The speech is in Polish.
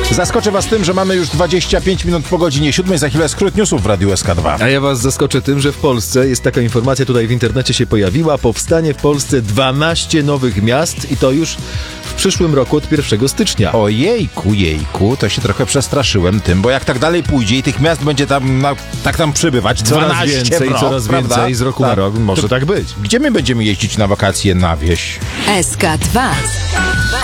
Zaskoczę was tym, że mamy już 25 minut po godzinie 7. Za chwilę skrót newsów w Radiu SK2. A ja was zaskoczę tym, że w Polsce jest taka informacja, tutaj w internecie się pojawiła, powstanie w Polsce 12 nowych miast i to już w przyszłym roku od 1 stycznia. Jejku, to się trochę przestraszyłem tym, bo jak tak dalej pójdzie i tych miast będzie tam, tam przybywać, 12 coraz więcej z roku na rok, może tak być. Gdzie my będziemy jeździć na wakacje na wieś? SK2